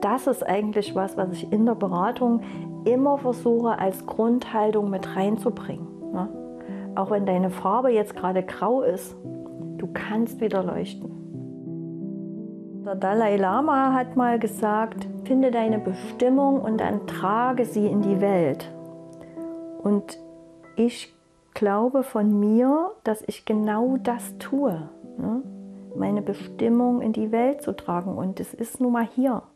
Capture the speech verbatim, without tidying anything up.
das ist eigentlich was, was ich in der Beratung immer versuche als Grundhaltung mit reinzubringen. Ne? Auch wenn deine Farbe jetzt gerade grau ist, du kannst wieder leuchten. Der Dalai Lama hat mal gesagt, finde deine Bestimmung und dann trage sie in die Welt. Und ich glaube von mir, dass ich genau das tue, ne? Meine Bestimmung in die Welt zu tragen. Und es ist nun mal hier.